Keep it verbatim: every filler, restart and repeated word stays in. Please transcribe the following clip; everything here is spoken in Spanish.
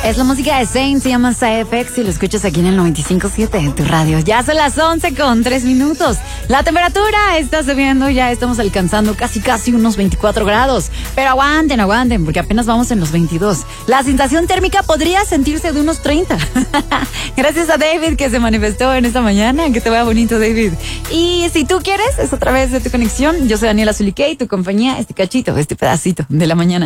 Es la música de Zayn, se llama S F X y lo escuchas aquí en el noventa y cinco punto siete en tu radio. Ya son las once con tres minutos. La temperatura está subiendo, ya estamos alcanzando casi casi unos veinticuatro grados. Pero aguanten, aguanten, porque apenas vamos en los veintidós. La sensación térmica podría sentirse de unos treinta. Gracias a David que se manifestó en esta mañana. Que te vaya bonito, David. Y si tú quieres, es otra vez de tu conexión. Yo soy Daniela Zuliqué y tu compañía, este cachito, este pedacito de la mañana.